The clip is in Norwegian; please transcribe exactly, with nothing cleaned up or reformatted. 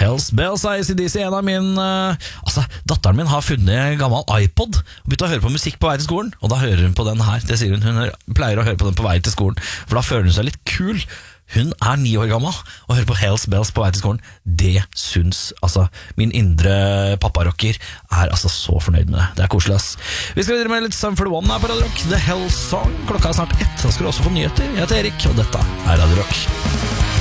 Hells Bells av A C D C. En av min uh, Altså, datteren min har funnet en gammel iPod og begynt å høre på musikk på vei til skolen. Og da hører hun på den her. Det sier hun, hun pleier å høre på den på vei til skolen, for da føler hun seg litt kul. Hun er ni år gammel og hører på Hells Bells på vei til skolen. Det syns altså min indre papparocker er altså så fornøyd med det. Det er koselig, ass. Vi skal videre med litt Sum forty-one her på Radio Rock. The Hell Song. Klokka er snart ett. Da skal du også få nyheter. Jeg heter Erik, og dette er Radio Rock.